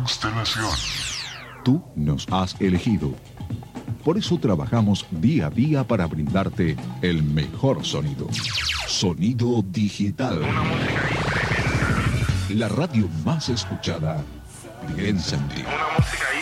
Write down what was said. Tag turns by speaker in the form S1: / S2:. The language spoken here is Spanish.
S1: Constelación.
S2: Tú nos has elegido. Por eso trabajamos día a día para brindarte el mejor sonido. Sonido digital.
S1: Una música ahí tremenda.
S2: La radio más escuchada piensa en ti.
S1: Una música ahí